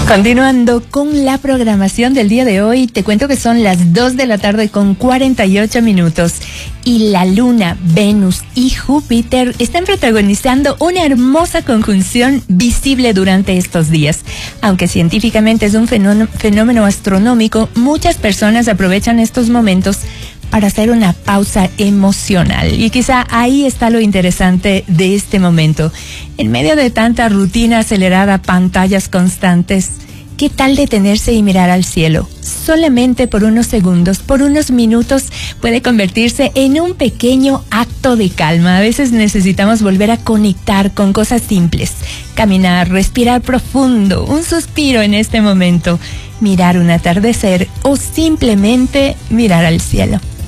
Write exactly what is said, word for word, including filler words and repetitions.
Continuando con la programación del día de hoy, te cuento que son las dos de la tarde con cuarenta y ocho minutos y la Luna, Venus y Júpiter están protagonizando una hermosa conjunción visible durante estos días. Aunque científicamente es un fenómeno, fenómeno astronómico, muchas personas aprovechan estos momentos para hacer una pausa emocional. Y quizá ahí está lo interesante de este momento. En medio de tanta rutina acelerada, pantallas constantes, ¿qué tal detenerse y mirar al cielo? Solamente por unos segundos, por unos minutos, puede convertirse en un pequeño acto de calma. A veces necesitamos volver a conectar con cosas simples. Caminar, respirar profundo, un suspiro en este momento, mirar un atardecer o simplemente mirar al cielo.